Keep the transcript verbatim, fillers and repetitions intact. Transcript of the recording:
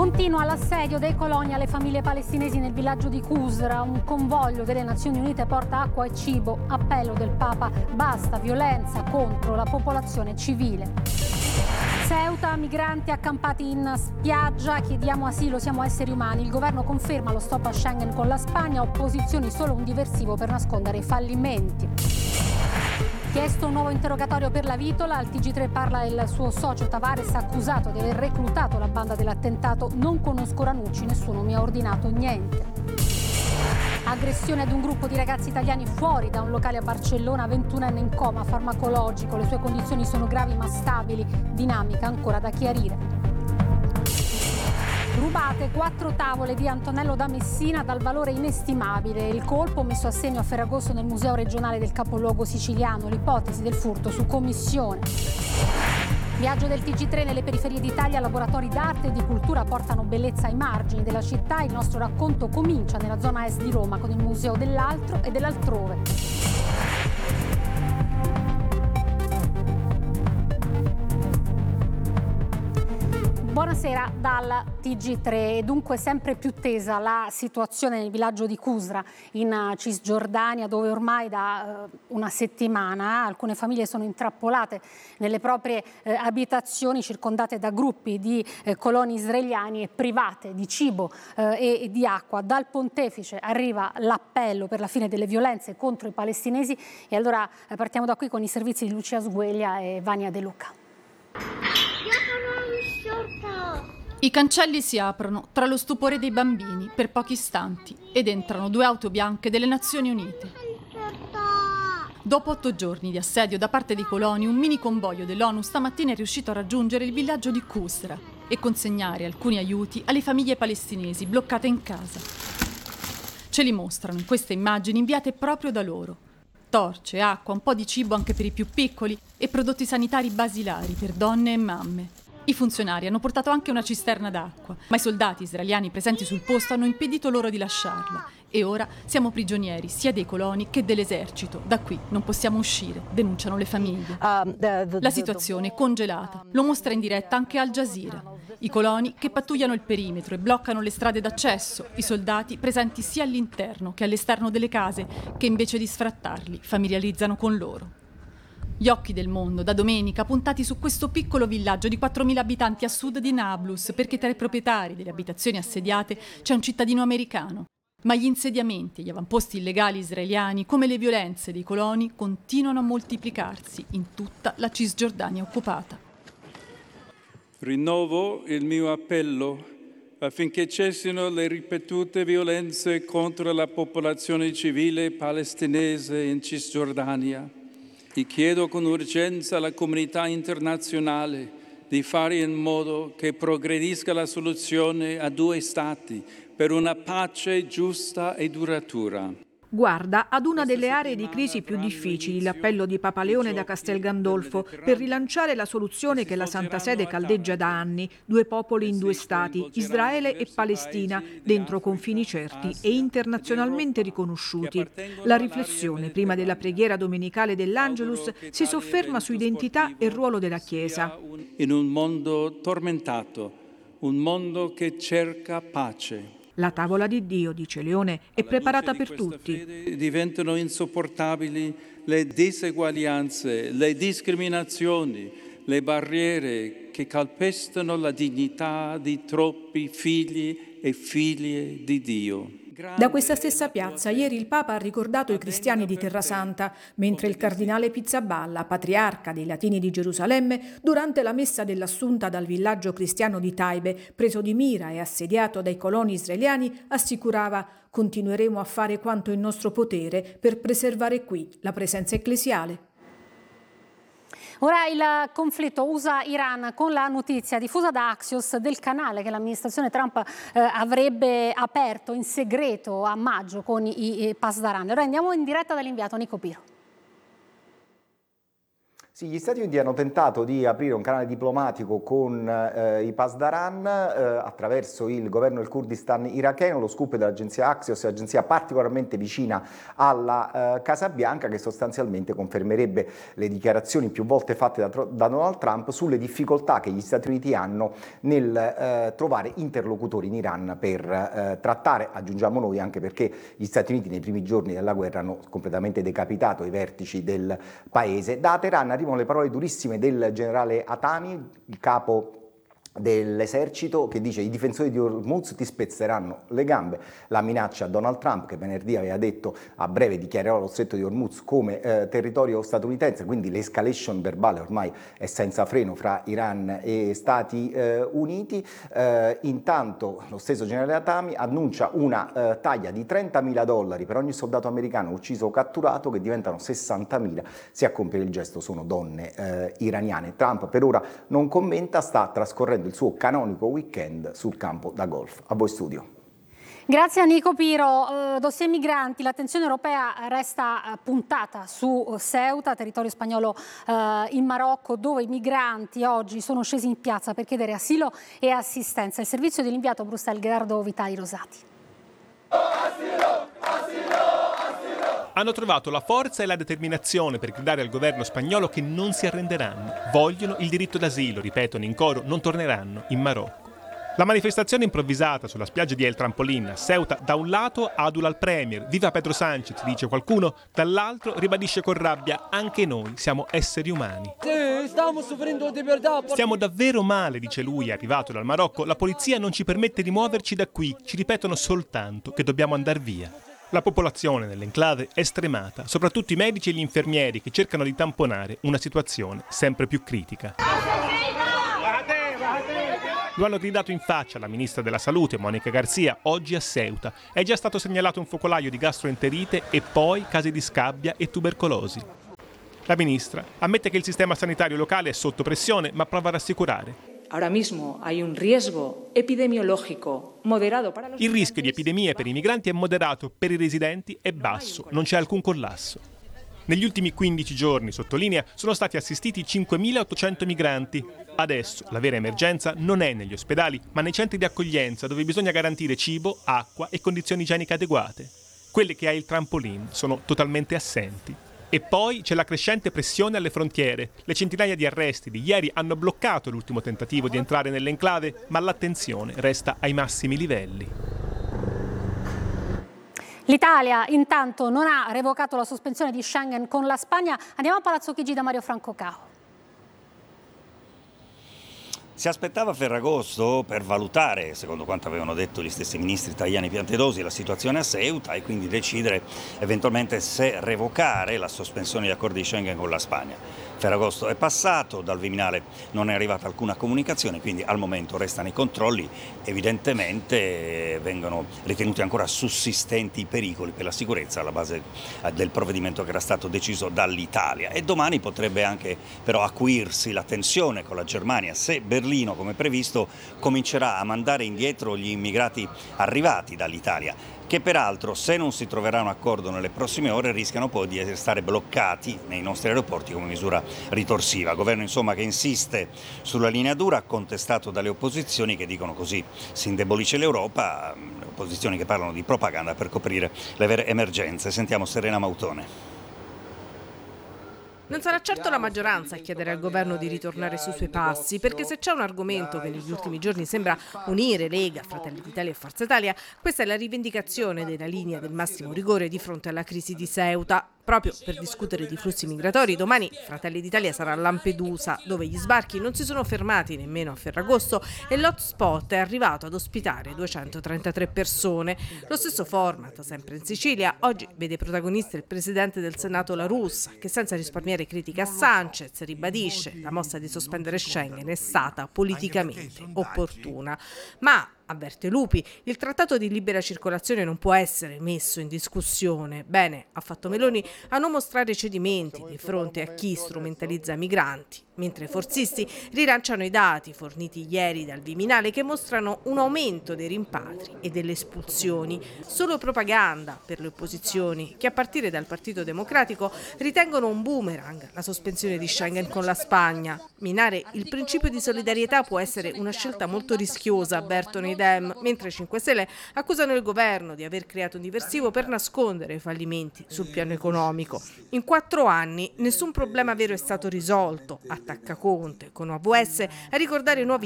Continua l'assedio dei coloni alle famiglie palestinesi nel villaggio di Qusra. Un convoglio delle Nazioni Unite porta acqua e cibo. Appello del Papa: basta violenza contro la popolazione civile. Ceuta, migranti accampati in spiaggia, chiediamo asilo, siamo esseri umani. Il governo conferma lo stop a Schengen con la Spagna, opposizioni solo un diversivo per nascondere i fallimenti. Chiesto un nuovo interrogatorio per la Vitola, al T G tre parla il suo socio Tavares, accusato di aver reclutato la banda dell'attentato. Non conosco Ranucci, nessuno mi ha ordinato niente. Aggressione ad un gruppo di ragazzi italiani fuori da un locale a Barcellona, ventunenne in coma farmacologico. Le sue condizioni sono gravi ma stabili, dinamica ancora da chiarire. Rubate quattro tavole di Antonello da Messina dal valore inestimabile. Il colpo messo a segno a Ferragosto nel Museo regionale del capoluogo siciliano. L'ipotesi del furto su commissione. Viaggio del T G tre nelle periferie d'Italia, laboratori d'arte e di cultura portano bellezza ai margini della città. Il nostro racconto comincia nella zona est di Roma con il Museo dell'Altro e dell'Altrove. Buonasera dal T G tre. Dunque sempre più tesa la situazione nel villaggio di Qusra in Cisgiordania, dove ormai da eh, una settimana alcune famiglie sono intrappolate nelle proprie eh, abitazioni, circondate da gruppi di eh, coloni israeliani e private di cibo eh, e di acqua. Dal pontefice arriva l'appello per la fine delle violenze contro i palestinesi e allora eh, partiamo da qui con i servizi di Lucia Sgueglia e Vania De Luca. I cancelli si aprono tra lo stupore dei bambini per pochi istanti ed entrano due auto bianche delle Nazioni Unite. Dopo otto giorni di assedio da parte dei coloni, un mini convoglio dell'ONU stamattina è riuscito a raggiungere il villaggio di Qusra e consegnare alcuni aiuti alle famiglie palestinesi bloccate in casa. Ce li mostrano in queste immagini inviate proprio da loro. Torce, acqua, un po' di cibo anche per i più piccoli e prodotti sanitari basilari per donne e mamme. I funzionari hanno portato anche una cisterna d'acqua, ma i soldati israeliani presenti sul posto hanno impedito loro di lasciarla. E ora siamo prigionieri sia dei coloni che dell'esercito. Da qui non possiamo uscire, denunciano le famiglie. La situazione è congelata. Lo mostra in diretta anche Al Jazeera. I coloni che pattugliano il perimetro e bloccano le strade d'accesso. I soldati presenti sia all'interno che all'esterno delle case, che invece di sfrattarli familiarizzano con loro. Gli occhi del mondo, da domenica, puntati su questo piccolo villaggio di quattromila abitanti a sud di Nablus, perché tra i proprietari delle abitazioni assediate c'è un cittadino americano. Ma gli insediamenti e gli avamposti illegali israeliani, come le violenze dei coloni, continuano a moltiplicarsi in tutta la Cisgiordania occupata. Rinnovo il mio appello affinché cessino le ripetute violenze contro la popolazione civile palestinese in Cisgiordania. E chiedo con urgenza alla comunità internazionale di fare in modo che progredisca la soluzione a due stati per una pace giusta e duratura. Guarda ad una delle aree di crisi più difficili, l'appello di Papa Leone da Castel Gandolfo per rilanciare la soluzione che la Santa Sede caldeggia da anni, due popoli in due stati, Israele e Palestina, dentro confini certi e internazionalmente riconosciuti. La riflessione, prima della preghiera domenicale dell'Angelus, si sofferma su identità e ruolo della Chiesa. In un mondo tormentato, un mondo che cerca pace. La tavola di Dio, dice Leone, è preparata per tutti. Diventano insopportabili le diseguaglianze, le discriminazioni, le barriere che calpestano la dignità di troppi figli e figlie di Dio. Da questa stessa piazza ieri il Papa ha ricordato i cristiani di Terrasanta, mentre il cardinale Pizzaballa, patriarca dei Latini di Gerusalemme, durante la messa dell'Assunta dal villaggio cristiano di Taibe, preso di mira e assediato dai coloni israeliani, assicurava: continueremo a fare quanto in nostro potere per preservare qui la presenza ecclesiale. Ora il conflitto U S A-Iran, con la notizia diffusa da Axios del canale che l'amministrazione Trump eh, avrebbe aperto in segreto a maggio con i, i Pasdaran. Ora andiamo in diretta dall'inviato Nico Piro. Sì, gli Stati Uniti hanno tentato di aprire un canale diplomatico con eh, i Pasdaran eh, attraverso il governo del Kurdistan iracheno. Lo scoop dell'agenzia Axios, agenzia particolarmente vicina alla eh, Casa Bianca, che sostanzialmente confermerebbe le dichiarazioni più volte fatte da, da Donald Trump sulle difficoltà che gli Stati Uniti hanno nel eh, trovare interlocutori in Iran per eh, trattare, aggiungiamo noi, anche perché gli Stati Uniti nei primi giorni della guerra hanno completamente decapitato i vertici del paese. Da Teheran arrivano le parole durissime del generale Hatami, il capo dell'esercito, che dice: i difensori di Hormuz ti spezzeranno le gambe. La minaccia a Donald Trump, che venerdì aveva detto a breve dichiarerò lo stretto di Hormuz come eh, territorio statunitense, quindi l'escalation verbale ormai è senza freno fra Iran e Stati eh, Uniti. Eh, intanto lo stesso generale Hatami annuncia una eh, taglia di trentamila dollari per ogni soldato americano ucciso o catturato, che diventano sessantamila se a compiere il gesto sono donne eh, iraniane. Trump per ora non commenta, sta trascorrendo il suo canonico weekend sul campo da golf. A voi studio. Grazie a Nico Piro. Uh, dossier migranti, l'attenzione europea resta uh, puntata su uh, Ceuta, territorio spagnolo uh, in Marocco, dove i migranti oggi sono scesi in piazza per chiedere asilo e assistenza. Il servizio dell'inviato a Bruxelles Gerardo Vitali Rosati. Asilo, asilo, asilo. Hanno trovato la forza e la determinazione per gridare al governo spagnolo che non si arrenderanno. Vogliono il diritto d'asilo, ripetono in coro, non torneranno in Marocco. La manifestazione improvvisata sulla spiaggia di El Trampolín a Ceuta da un lato adula il premier, viva Pedro Sánchez, dice qualcuno, dall'altro ribadisce con rabbia: anche noi siamo esseri umani. Stiamo davvero male, dice lui, arrivato dal Marocco, la polizia non ci permette di muoverci da qui, ci ripetono soltanto che dobbiamo andar via. La popolazione nell'enclave è stremata, soprattutto i medici e gli infermieri che cercano di tamponare una situazione sempre più critica. Lo hanno gridato in faccia la ministra della Salute, Mónica García, oggi a Ceuta. È già stato segnalato un focolaio di gastroenterite e poi casi di scabbia e tubercolosi. La ministra ammette che il sistema sanitario locale è sotto pressione, ma prova a rassicurare. Ahora mismo hay un riesgo epidemiológico moderado para los Il rischio di epidemie per i migranti è moderato, per i residenti è basso, non c'è alcun collasso. Negli ultimi quindici giorni, sottolinea, sono stati assistiti cinquemilaottocento migranti. Adesso la vera emergenza non è negli ospedali, ma nei centri di accoglienza, dove bisogna garantire cibo, acqua e condizioni igieniche adeguate. Quelle che ha il Trampolín sono totalmente assenti. E poi c'è la crescente pressione alle frontiere. Le centinaia di arresti di ieri hanno bloccato l'ultimo tentativo di entrare nell'enclave, ma l'attenzione resta ai massimi livelli. L'Italia intanto non ha revocato la sospensione di Schengen con la Spagna. Andiamo a Palazzo Chigi da Mario Franco Cao. Si aspettava Ferragosto per valutare, secondo quanto avevano detto gli stessi ministri Tajani e Piantedosi, la situazione a Ceuta e quindi decidere eventualmente se revocare la sospensione degli accordi di Schengen con la Spagna. Ferragosto è passato, dal Viminale non è arrivata alcuna comunicazione, quindi al momento restano i controlli, evidentemente vengono ritenuti ancora sussistenti i pericoli per la sicurezza alla base del provvedimento che era stato deciso dall'Italia. E domani potrebbe anche però acuirsi la tensione con la Germania se Berlino, come previsto, comincerà a mandare indietro gli immigrati arrivati dall'Italia, che peraltro, se non si troverà un accordo nelle prossime ore, rischiano poi di restare bloccati nei nostri aeroporti come misura ritorsiva. Governo insomma che insiste sulla linea dura, contestato dalle opposizioni che dicono così si indebolisce l'Europa, le opposizioni che parlano di propaganda per coprire le vere emergenze. Sentiamo Serena Mautone. Non sarà certo la maggioranza a chiedere al governo di ritornare sui suoi passi, perché se c'è un argomento che negli ultimi giorni sembra unire Lega, Fratelli d'Italia e Forza Italia, questa è la rivendicazione della linea del massimo rigore di fronte alla crisi di Ceuta. Proprio per discutere di flussi migratori, domani Fratelli d'Italia sarà a Lampedusa, dove gli sbarchi non si sono fermati nemmeno a Ferragosto e l'hotspot è arrivato ad ospitare duecentotrentatré persone. Lo stesso format, sempre in Sicilia, oggi vede protagonista il presidente del Senato La Russa, che senza risparmiare critiche a Sánchez ribadisce la mossa di sospendere Schengen è stata politicamente opportuna. Ma avverte Lupi, il trattato di libera circolazione non può essere messo in discussione. Bene, ha fatto Meloni a non mostrare cedimenti di fronte a chi strumentalizza migranti, mentre i forzisti rilanciano i dati forniti ieri dal Viminale che mostrano un aumento dei rimpatri e delle espulsioni. Solo propaganda per le opposizioni che a partire dal Partito Democratico ritengono un boomerang la sospensione di Schengen con la Spagna. Minare il principio di solidarietà può essere una scelta molto rischiosa, avvertono i Dem, mentre i cinque Stelle accusano il governo di aver creato un diversivo per nascondere i fallimenti sul piano economico. In quattro anni nessun problema vero è stato risolto, attacca Conte, con O V S a ricordare i nuovi